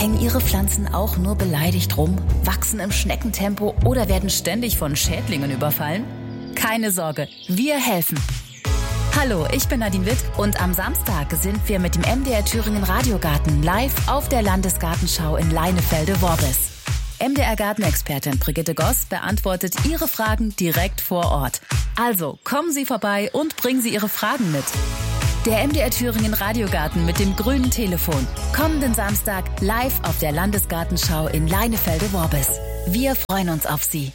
Hängen Ihre Pflanzen auch nur beleidigt rum, wachsen im Schneckentempo oder werden ständig von Schädlingen überfallen? Keine Sorge, wir helfen. Hallo, ich bin Nadine Witt und am Samstag sind wir mit dem MDR Thüringen Radiogarten live auf der Landesgartenschau in Leinefelde-Worbis. MDR-Gartenexpertin Brigitte Goss beantwortet Ihre Fragen direkt vor Ort. Also kommen Sie vorbei und bringen Sie Ihre Fragen mit. Der MDR Thüringen Radiogarten mit dem grünen Telefon. Kommenden Samstag live auf der Landesgartenschau in Leinefelde-Worbis. Wir freuen uns auf Sie.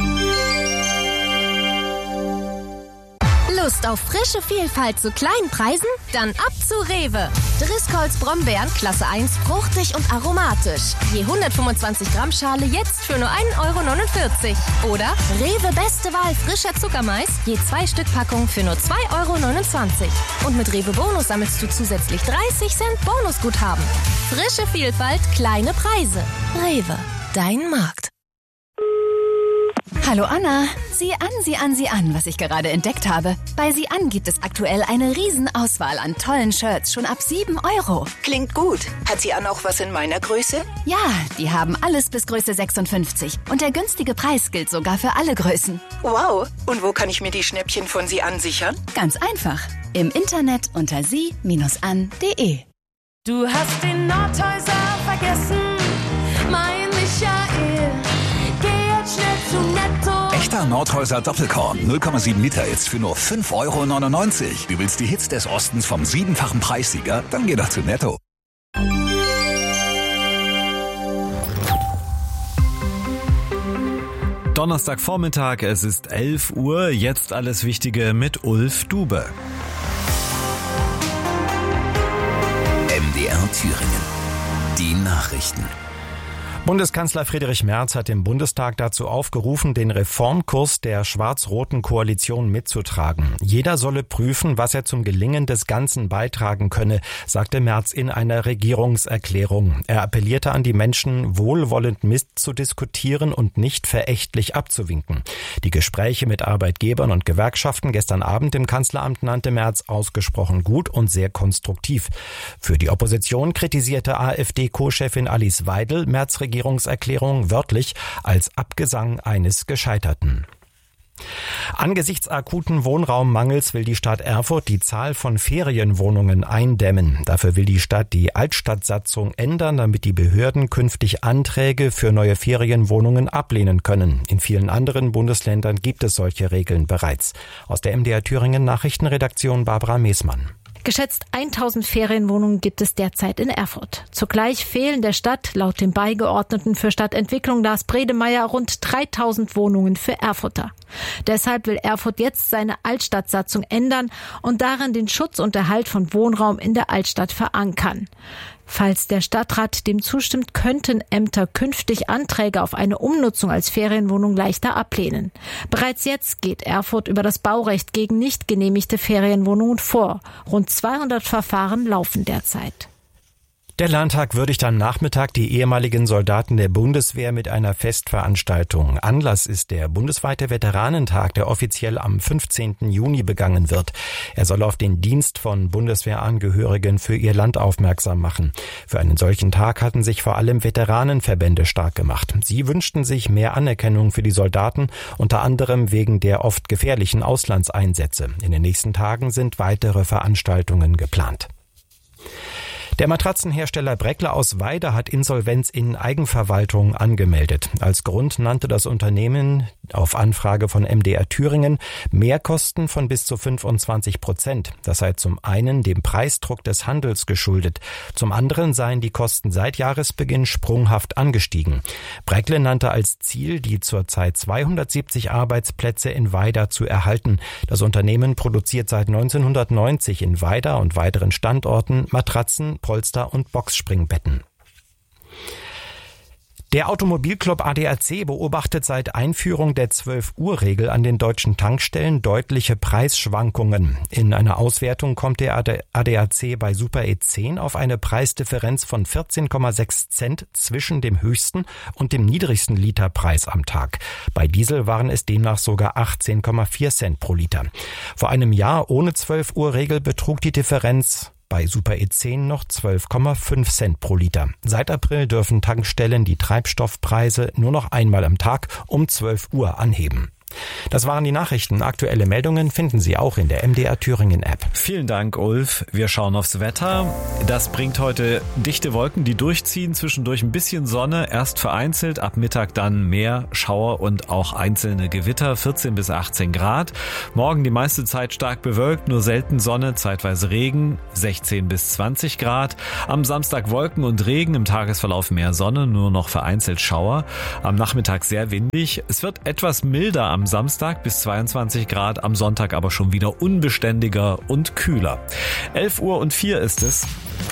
Lust auf frische Vielfalt zu kleinen Preisen? Dann ab zu Rewe. Driscolls Brombeeren Klasse 1, fruchtig und aromatisch. Je 125 Gramm Schale jetzt für nur 1,49 €. Oder Rewe Beste Wahl frischer Zuckermais, je 2 Stück Packung für nur 2,29 €. Und mit Rewe Bonus sammelst du zusätzlich 30 Cent Bonusguthaben. Frische Vielfalt, kleine Preise. Rewe, dein Markt. Hallo Anna, sieh an, was ich gerade entdeckt habe. Bei Sieh an gibt es aktuell eine Riesenauswahl an tollen Shirts, schon ab 7 €. Klingt gut. Hat Sieh an auch was in meiner Größe? Ja, die haben alles bis Größe 56. Und der günstige Preis gilt sogar für alle Größen. Wow. Und wo kann ich mir die Schnäppchen von Sieh an sichern? Ganz einfach. Im Internet unter sie-an.de. Du hast den Nordhäuser vergessen, mein Michael. Geh jetzt schnell zu Netto. Echter Nordhäuser Doppelkorn, 0,7 Liter jetzt für nur 5,99 €. Du willst die Hits des Ostens vom 7-fachen Preissieger? Dann geh doch zu Netto. Donnerstagvormittag, es ist 11 Uhr, jetzt alles Wichtige mit Ulf Dube. MDR Thüringen. Die Nachrichten. Bundeskanzler Friedrich Merz hat im Bundestag dazu aufgerufen, den Reformkurs der schwarz-roten Koalition mitzutragen. Jeder solle prüfen, was er zum Gelingen des Ganzen beitragen könne, sagte Merz in einer Regierungserklärung. Er appellierte an die Menschen, wohlwollend mitzudiskutieren und nicht verächtlich abzuwinken. Die Gespräche mit Arbeitgebern und Gewerkschaften gestern Abend im Kanzleramt nannte Merz ausgesprochen gut und sehr konstruktiv. Für die Opposition kritisierte AfD-Co-Chefin Alice Weidel Merz' Regierungserklärung wörtlich als Abgesang eines Gescheiterten. Angesichts akuten Wohnraummangels will die Stadt Erfurt die Zahl von Ferienwohnungen eindämmen. Dafür will die Stadt die Altstadtsatzung ändern, damit die Behörden künftig Anträge für neue Ferienwohnungen ablehnen können. In vielen anderen Bundesländern gibt es solche Regeln bereits. Aus der MDR Thüringen Nachrichtenredaktion Barbara Meesmann. Geschätzt 1000 Ferienwohnungen gibt es derzeit in Erfurt. Zugleich fehlen der Stadt laut dem Beigeordneten für Stadtentwicklung Lars Bredemeier rund 3000 Wohnungen für Erfurter. Deshalb will Erfurt jetzt seine Altstadtsatzung ändern und darin den Schutz und Erhalt von Wohnraum in der Altstadt verankern. Falls der Stadtrat dem zustimmt, könnten Ämter künftig Anträge auf eine Umnutzung als Ferienwohnung leichter ablehnen. Bereits jetzt geht Erfurt über das Baurecht gegen nicht genehmigte Ferienwohnungen vor. Rund 200 Verfahren laufen derzeit. Der Landtag würdigt am Nachmittag die ehemaligen Soldaten der Bundeswehr mit einer Festveranstaltung. Anlass ist der bundesweite Veteranentag, der offiziell am 15. Juni begangen wird. Er soll auf den Dienst von Bundeswehrangehörigen für ihr Land aufmerksam machen. Für einen solchen Tag hatten sich vor allem Veteranenverbände stark gemacht. Sie wünschten sich mehr Anerkennung für die Soldaten, unter anderem wegen der oft gefährlichen Auslandseinsätze. In den nächsten Tagen sind weitere Veranstaltungen geplant. Der Matratzenhersteller Bräckle aus Weida hat Insolvenz in Eigenverwaltung angemeldet. Als Grund nannte das Unternehmen auf Anfrage von MDR Thüringen Mehrkosten von bis zu 25%. Das sei zum einen dem Preisdruck des Handels geschuldet. Zum anderen seien die Kosten seit Jahresbeginn sprunghaft angestiegen. Bräckle nannte als Ziel, die zurzeit 270 Arbeitsplätze in Weida zu erhalten. Das Unternehmen produziert seit 1990 in Weida und weiteren Standorten Matratzen, Polster und Boxspringbetten. Der Automobilclub ADAC beobachtet seit Einführung der 12-Uhr-Regel an den deutschen Tankstellen deutliche Preisschwankungen. In einer Auswertung kommt der ADAC bei Super E10 auf eine Preisdifferenz von 14,6 Cent zwischen dem höchsten und dem niedrigsten Literpreis am Tag. Bei Diesel waren es demnach sogar 18,4 Cent pro Liter. Vor einem Jahr ohne 12-Uhr-Regel betrug die Differenz bei Super E10 noch 12,5 Cent pro Liter. Seit April dürfen Tankstellen die Treibstoffpreise nur noch einmal am Tag um 12 Uhr anheben. Das waren die Nachrichten. Aktuelle Meldungen finden Sie auch in der MDR Thüringen App. Vielen Dank, Ulf. Wir schauen aufs Wetter. Das bringt heute dichte Wolken, die durchziehen, zwischendurch ein bisschen Sonne, erst vereinzelt, ab Mittag dann mehr Schauer und auch einzelne Gewitter, 14 bis 18 Grad. Morgen die meiste Zeit stark bewölkt, nur selten Sonne, zeitweise Regen, 16 bis 20 Grad. Am Samstag Wolken und Regen, im Tagesverlauf mehr Sonne, nur noch vereinzelt Schauer. Am Nachmittag sehr windig. Es wird etwas milder am Samstag bis 22 Grad, am Sonntag aber schon wieder unbeständiger und kühler. 11:04 ist es.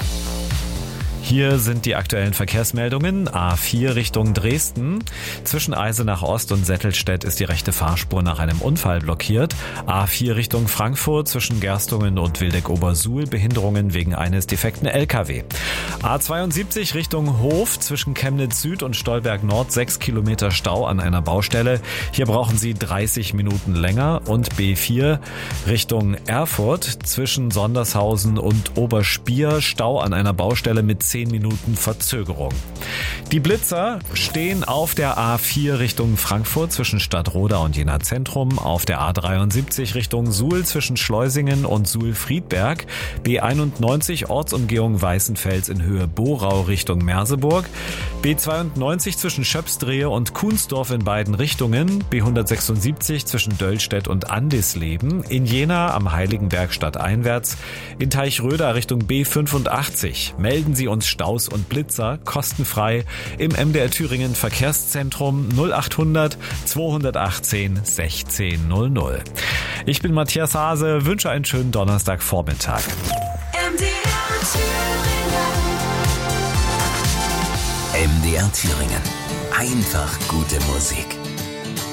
Hier sind die aktuellen Verkehrsmeldungen. A4 Richtung Dresden. Zwischen Eisenach Ost und Settelstedt ist die rechte Fahrspur nach einem Unfall blockiert. A4 Richtung Frankfurt zwischen Gerstungen und Wildeck-Obersuhl Behinderungen wegen eines defekten LKW. A72 Richtung Hof zwischen Chemnitz Süd und Stolberg Nord 6 Kilometer Stau an einer Baustelle. Hier brauchen Sie 30 Minuten länger. Und B4 Richtung Erfurt zwischen Sondershausen und Oberspier Stau an einer Baustelle mit 10 Minuten Verzögerung. Die Blitzer stehen auf der A4 Richtung Frankfurt zwischen Stadtroda und Jena Zentrum, auf der A73 Richtung Suhl zwischen Schleusingen und Suhl-Friedberg, B91 Ortsumgehung Weißenfels in Höhe Borau Richtung Merseburg, B92 zwischen Schöpsdrehe und Kunsdorf in beiden Richtungen, B176 zwischen Döllstedt und Andisleben, in Jena am Heiligenberg stadteinwärts, in Teichröder Richtung B85. Melden Sie uns Staus und Blitzer kostenfrei im MDR Thüringen Verkehrszentrum 0800 218 1600. Ich bin Matthias Hase, wünsche einen schönen Donnerstagvormittag. MDR Thüringen. Einfach gute Musik.